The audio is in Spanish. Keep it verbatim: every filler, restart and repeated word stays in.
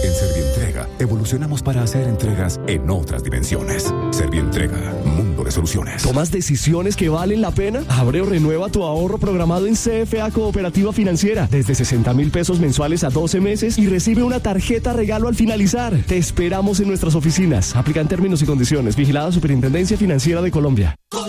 En Servientrega, evolucionamos para hacer entregas en otras dimensiones. Servientrega, mundo de soluciones. ¿Tomas decisiones que valen la pena? Abre o renueva tu ahorro programado en C F A Cooperativa Financiera. Desde sesenta mil pesos mensuales a doce meses y recibe una tarjeta regalo al finalizar. Te esperamos en nuestras oficinas. Aplican términos y condiciones. Vigilada Superintendencia Financiera de Colombia.